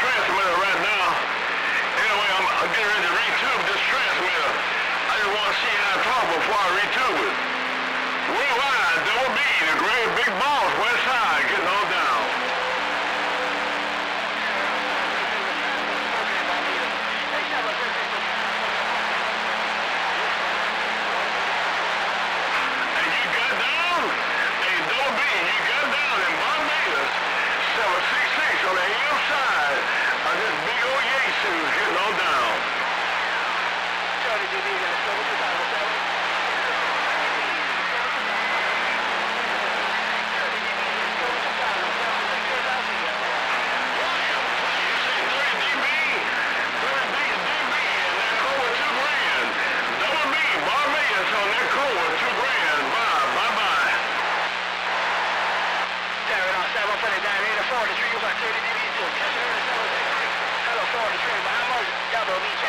transmitter right now. Anyway, I'm getting ready to retube this transmitter. I just want to see how I talk before I retube it. Worldwide, Double B, the great big boss, West Side, getting on down. And you got down, hey, Double B, you got down in Barbados, 766 on the AM side of this big old Yates who's getting on down. Hello, 43, but how much? Double B.